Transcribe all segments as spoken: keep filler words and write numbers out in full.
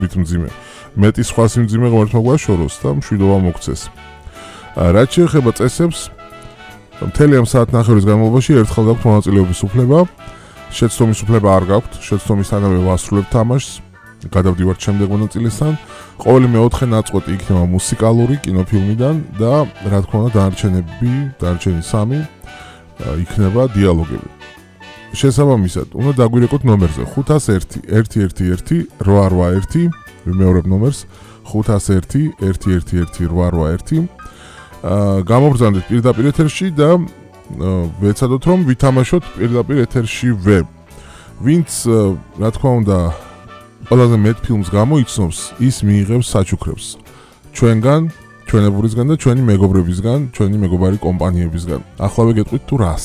მით მძიმე. მეტი სხვა სიმძიმე ღმერთმა გვაშოროს და მშვიდობა მოგცეს. რაც შეეხება წესებს, მთელი ამ საათნახევრის განმავლობაში ერთხელ გაქვთ მონაწილეობის უფლება, შეცდომის უფლება არ გაქვთ, შეცდომისთანავე ვასრულებთ თამაშს, გადავდივართ შემდეგ მონაწილესთან. ყოველი მეოთხე ნაწყვეტი იქნება მუსიკალური კინოფილმიდან და რა თქმა უნდა დანარჩენები, დანარჩენი სამი იქნება დიალოგები. შესაბამისად, უნდა დაგვირეკოთ ნომერზე ხუთას ერთი ერთი ერთი ერთი რვა რვა ერთი, ვიმეორებ ნომერს ხუთას ერთი ერთი ერთი ერთი რვა რვა ერთი. გამობრძანდეთ პირდაპირ ეთერში და ვეცადოთ რომ ვითამაშოთ პირდაპირ ეთერშივე. ვინც რა თქმა უნდა ყველაზე მეტ ფილმს გამოიცნობს, ის მიიღებს საჩუქრებს. ჩვენგან, ჩვენებურისგან და ჩვენი მეგობრებისგან, ჩვენი მეგობარი კომპანიებისგან. ახლავე გეტყვით თუ რას.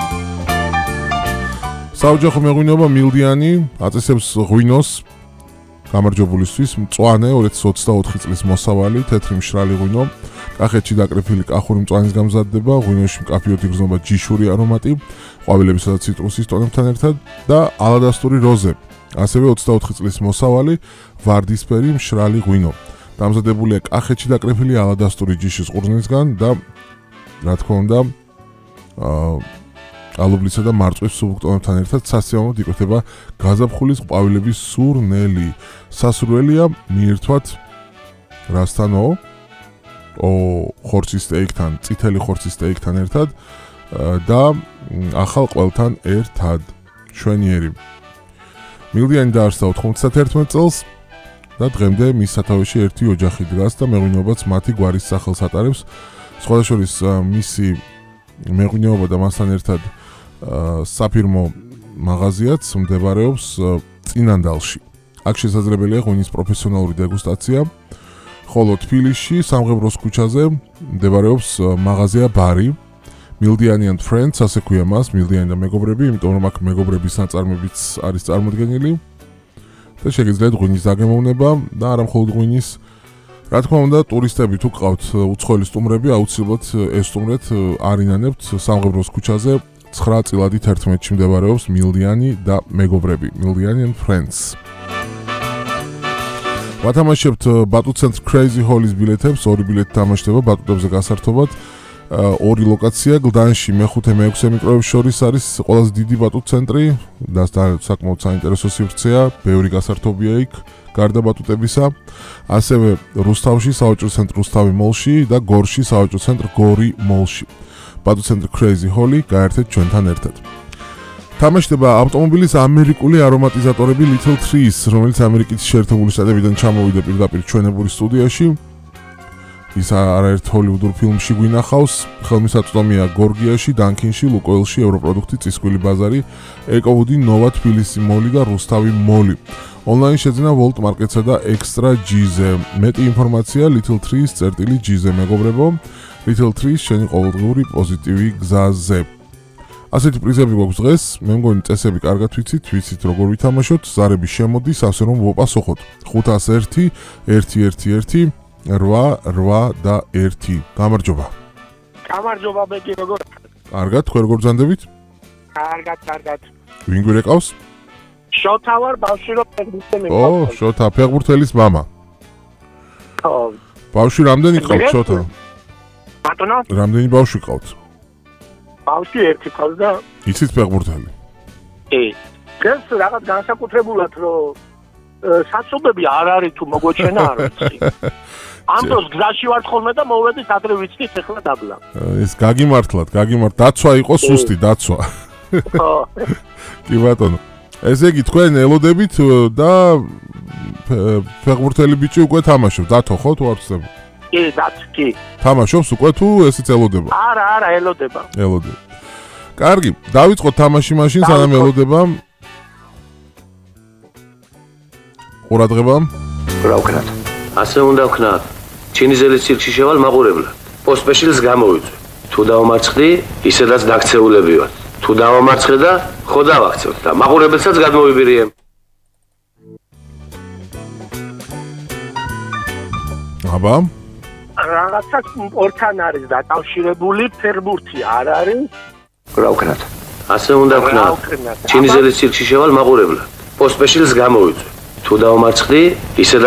საოჯახო მეღვინეობა მილდიანი აწესებს ღვინოს გამარჯვებულისთვის მწვანე ორი ათას ოცდაოთხი წლის მოსავალი თეთრი მშრალი ღვინო. კახეთში დაკრეფილი კახური მწვანის გამზადდება, ღვინოში მკაფიოდ იგრძნობა ჯიშური არომატი, ყვავილებისა და ციტრუსის ტონებთან ერთად და ალადასტური როზე. ასევე ოცდაოთხი წლის მოსავალი ვარდისფერი მშრალი ღვინო. დამზადებულია კახეთში დაკრეფილი ალადასტური ჯიშის ყურძნისგან და რა თქმა უნდა ალუბლისა და მარწვის სუბტონებთან ერთად სასიამოვნოდ იკვეთება გაზაფხულის ყვავილების სურნელი. სასურველია მიირთვათ რასთანო ო ხორცის სტეიკთან, წითელი ხორცის სტეიკთან ერთად და ახალ ყველთან ერთად. შვენიერი. მილდიანი დაარსდა ოთხმოცდაათერთმეტ წელს და დღემდე მის სათავეში ერთი ოჯახი დგას და მეღვინეობაც მათი გვარის სახელს ატარებს. სხვადასხვის მისი მეღვინეობა და მასთან ერთად საფირმო მაღაზიაც მდებარეობს წინანდალში. აქ შესაძლებელია ღვინის პროფესიონალური დეგუსტაცია. ხოლო თბილისში სამღებროს ქუჩაზე მდებარეობს მაღაზია ბარი მილდიანი and Friends, ასე ქვია მას, მილდიანი და მეგობრები, იმიტომ რომ აქ მეგობრების ნაწარმებიც არის წარმოდგენილი და შეგიძლიათ ღვინის დაგემოვნება და არა მხოლოდ ღვინის. რა თქმა უნდა, ტურისტები თუ გყავთ უცხოელი სტუმრები, აუცილებლად ესტუმრეთ, არინანებთ სამღებროს ქუჩაზე ცხრა წილადი თერთმეტში მდებარეობს მილდიანი და მეგობრები, მილდიანი and Friends. ვათამაშებთ ბატუტ-ცენტრ Crazy Hall-ის ბილეთებს, ორი ბილეთი თამაშდება ბატუტებზე გასართობად. ორი ლოკაცია გლდანში მეხუთე მეექვსე მიკროებს შორის არის ყველაზე დიდი ბატუტ-ცენტრი და საკმაოდ საინტერესო სივრცეა, ბევრი გასართობია იქ გარდა ბატუტებისა. ასევე რუსთავში საოჯრო ცენტრ რუსთავი მოლში და გორში საოჯრო ცენტრ გორი მოლში. ბატუტ-ცენტრ Crazy Hall-ი გაერთეთ ჩვენთან ერთად. თამაშდება ავტომობილის ამერიკული არომატიზატორები Little Trees, რომელიც ამერიკის შეერთებული შტატებიდან ჩამოვიდა პირდაპირ ჩვენებური სტუდიაში. ის არაერთ ჰოლივუდურ ფილმში გვინახავს, ხელმისაწვდომია გორგიაში, დანკინში, ლუკოილში, ევროპროდუქტი, წისქვილი ბაზარი, ეკოვუდი, ნოვა, თბილისი მოლი და რუსთავი მოლი. ონლაინ შეძენა Volt Market-სა და Extra G-ზე. მეტი ინფორმაცია Little Trees წერტილი G-ზე მეგობრებო. Little Trees შენი ყოველდღიური პოზიტივი გზაზე. ასეთი პრიზები გვაქვს დღეს, მე მგონი წესები კარგად ვიცით, ვიცით როგორ ვითამაშოთ, ზარები შემოდის, ასე რომ ვოპასუხოთ. ხუთას ერთი ერთი ერთი ერთი რვა რვა და ერთი. გამარჯობა. გამარჯობა ბეგი როგორ? კარგად, თქვენ როგორ ბრძანდებით? კარგად, კარგად. ვინ გვირეკავს? შოთა ვარ, ბავშვი რო ფეხბურთელი ო, შოთა, ფეხბურთელის მამა. ო. ბავშვი რამდენი ყავთ შოთა? ბატონო? რამდენი ბავშვი ყავთ? ბავშვი ერთი ყავს და იცით ფეხბურთელი? კი. დღეს რაღაც განსაკუთრებულად რომ საცობები არ არის თუ მოგვეჩენა არ ვიცი. ამ დროს გზაში ვარ ხოლმე და მოვედით ადრე ვიცით ეხლა დაბლა. ეს გაგიმართლათ, გაგიმართ, დაცვა იყო სუსტი, დაცვა. კი ბატონო. ესე იგი თქვენ ელოდებით და ფეხბურთელი ბიჭი უკვე თამაშობს, დათო ხო თუ არ ვცდები? კი, დათ, კი. თამაშობს უკვე თუ ესეც ელოდება? არა, არა, ელოდება. ელოდება. კარგი, დავიწყოთ თამაში მაშინ სანამ ელოდება. ყურადღება. რა ვქნათ? ასე უნდა ვქნათ. ჩინიზელის ცირკში შევალ მაყურებლად. პოსტპეშილს გამოვიწვი. თუ დავამარცხდი, ისედაც დაქცეულები ვარ. თუ დავამარცხე და ხო დავაქცევთ და მაყურებელსაც გადმოვიბირიემ. აბა? რაღაცა ორთან არის დაკავშირებული ფეხბურთი არ არის? რა ვქნათ? ასე უნდა ვქნათ. ჩინიზელის ცირკში შევალ მაყურებლად. პოსტპეშილს გამოვიწვი. თუ დაუმარცხდი, ისედაც